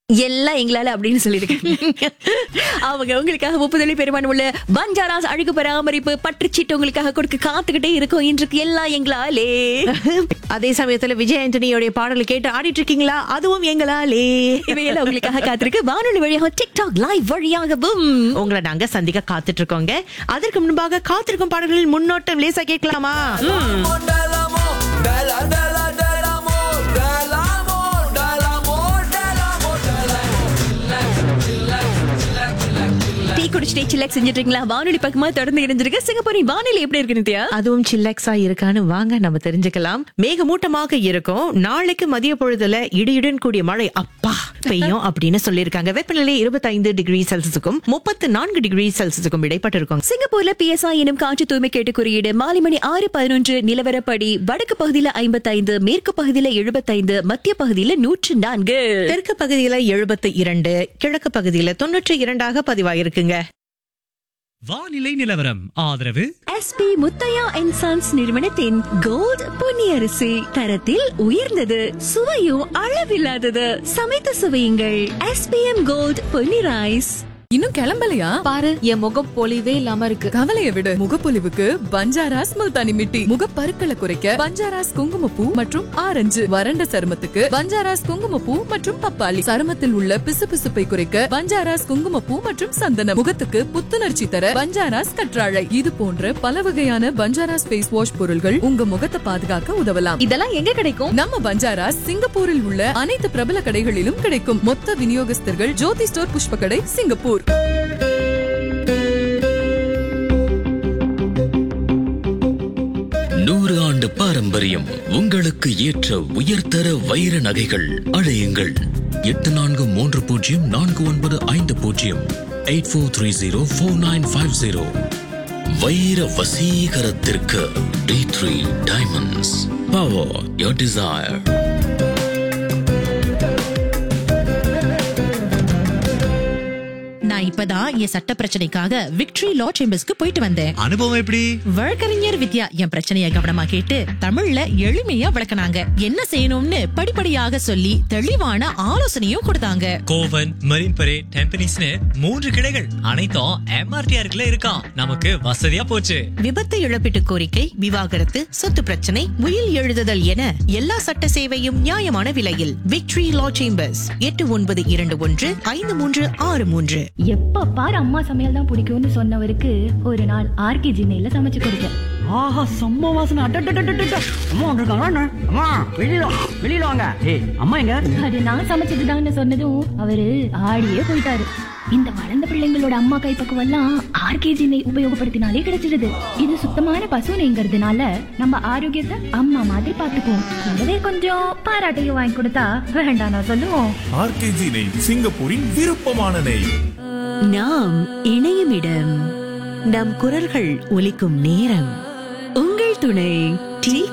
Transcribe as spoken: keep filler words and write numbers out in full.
எல்லாம் எங்களால அப்படின்னு சொல்லியிருக்காங்க. அவங்க உங்களுக்காக முப்பது பெருமான் உள்ள பஞ்சாராஸ் அழகு பராமரிப்பு பற்றுச்சீட்டு உங்களுக்காக கொடுக்க காத்துக்கிட்டே இருக்கும். இன்றைக்கு எல்லாம் எங்களாலே. அதே சமயத்துல விஜய் ஆண்டனியோட பாடலை கேட்டு ஆடிட்டு இருக்கீங்களா? அதுவும் எங்களாலே. இவையெல்லாம் உங்களுக்காக காத்திருக்கு. வானொலி வழியாக டிக்டாக் லைவ் வழியாகவும் உங்களை நாங்க சந்திக்க காத்துட்டு இருக்கோங்க. அதற்கு முன்பாக காத்திருக்கும் பாடல்களில் முன்னோட்டம் லேசா கேட்கலாமா? குடிச்சிட்டே சில்லாக்ஸ் செஞ்சிட்டீங்களா? வானொலி பக்கமா தொடர்ந்து இருந்திருக்கு. சிங்கப்பூரின் வானிலை எப்படி இருக்கு நித்யா? அதுவும் சில்லாக்ஸா இருக்கான்னு வாங்க நம்ம தெரிஞ்சுக்கலாம். மேகமூட்டமாக இருக்கும். நாளைக்கு மதிய பொழுதுல இடியுடன் கூடிய மழை அப்பா பெய்யும் அப்படின்னு சொல்லியிருக்காங்க. வெப்பநிலை இருபத்தி ஐந்து டிகிரி செல்சியஸுக்கும் முப்பத்தி நான்கு டிகிரி செல்சியஸுக்கும் இடைப்பட்டு இருக்கும். சிங்கப்பூர்ல பிஎஸ்ஐ எனும் காற்று தூய்மை கேட்டு குறியீடு மாலை மணி ஆறு பதினொன்று நிலவரப்படி வடக்கு பகுதியில ஐம்பத்தி ஐந்து, மேற்கு பகுதியில எழுபத்தி ஐந்து, மத்திய பகுதியில நூற்று நான்கு, தெற்கு பகுதியில எழுபத்தி இரண்டு, கிழக்கு பகுதியில தொன்னூற்றி இரண்டாக பதிவாயிருக்குங்க. வானிலை நிலவரம் ஆதரவு எஸ்பி முத்தையா அண்ட் சன்ஸ் நிறுவனத்தின் கோல்ட் பொன்னியரிசி. தரத்தில் உயர்ந்தது, சுவையும் அளவில்லாதது. சமைத்து சுவையுங்கள். SPM gold Ponni rice. இன்னும் கிளம்பலையா? பாரு, என் முகம் பொலிவே இல்லாம இருக்கு. கவலைய விடு. முகப்பொலிவுக்கு பஞ்சாராஸ் முல்தானி மிட்டி. முகப்பருக்களை குறைக்க பஞ்சாராஸ் குங்குமப்பூ மற்றும் ஆரஞ்சு. வறண்ட சருமத்துக்கு பஞ்சாராஸ் குங்குமப்பூ மற்றும் பப்பாளி. சருமத்தில் உள்ள பிசுபிசுப்பை குறைக்க பஞ்சாராஸ் குங்குமப்பூ மற்றும் சந்தனம். முகத்துக்கு புத்துணர்ச்சி தர பஞ்சாராஸ் கற்றாழை. இது போன்ற பல வகையான பஞ்சாராஸ் ஃபேஸ் வாஷ் பொருள்கள் உங்க முகத்தை பாதுகாக்க உதவலாம். இதெல்லாம் எங்க கிடைக்கும்? நம்ம பஞ்சாராஸ் சிங்கப்பூரில் உள்ள அனைத்து பிரபல கடைகளிலும் கிடைக்கும். மொத்த விநியோகஸ்தர்கள் ஜோதி ஸ்டோர், புஷ்ப கடை, சிங்கப்பூர். நூறு ஆண்டு பாரம்பரியம். உங்களுக்கு ஏற்ற உயர்தர வைர நகைகள் அழையுங்கள். எட்டு நான்கு மூன்று பூஜ்ஜியம் நான்கு ஒன்பது ஐந்து பூஜ்ஜியம் eight four three zero four nine five zero. வைர வசீகரத்திற்கு D three diamonds. Power your desire. நான் இப்பதான் என் சட்ட பிரச்சனைக்காக விக்டரி லா சேம்பர்ஸ்க்கு போயிட்டு வந்தேன். அனுபவம் எப்படி? வழக்கறிஞர் வித்யா என் பிரச்சனைய கவனமா கேட்டு தமிழ்ல எளிமையா விளக்குனாங்க. என்ன செய்யணும்னு படிப்படியாக சொல்லி தெளிவான ஆலோசனையும் கொடுத்தாங்க. கோவன், மரீன் பரேட், டெம்பனிஸ்னு மூன்று கிளைகள் அனைத்தும் எம்ஆர்டிஆர்ல இருக்கான். நமக்கு வசதியா போச்சு. விபத்து இழப்பீட்டு கோரிக்கை, விவாகரத்து, சொத்து பிரச்சனை, உயில் எழுதுதல் என எல்லா சட்ட சேவையும் நியாயமான விலையில். விக்டரி லா சேம்பர்ஸ். எட்டு ஒன்பது இரண்டு ஒன்று ஐந்து மூன்று ஆறு மூன்று. எப்ப பாரு அம்மா சமையல் தான் பிடிக்கும்னு சொன்னவருக்கு ஒரு நாள் ஆர்கே ஜின்னையில சமைச்சு கொடுத்தேன். ஆஹா, செம்ம வாசனை. அம்மா வந்திருக்காங்க. அம்மா வெளியில வெளியில வாங்க. ஏய், அம்மா எங்க? அது நான் சமைச்சதுதான்னு சொன்னதும் அவரு ஆடியே போயிட்டாரு. இந்த வளர்ந்த பிள்ளைங்களோட அம்மா கைப்பக்குவம் எல்லாம் ஆர்கேஜி நெய் உபயோகப்படுத்தினாலே கிடைச்சிடுது. இது சுத்தமான பசு நெய்ங்கிறதுனால நம்ம ஆரோக்கியத்தை அம்மா மாதிரி பாத்துக்குவோம். கூடவே கொஞ்சம் பாராட்டையும் வாங்கி கொடுத்தா வேண்டாம் நான் சொல்லுவோம். ஆர்கேஜி நெய், சிங்கப்பூரின் விருப்பமான நெய். நாம் இணையும் இடம், நம் குரல்கள் ஒலிக்கும் நேரம். உங்கள் துணை டி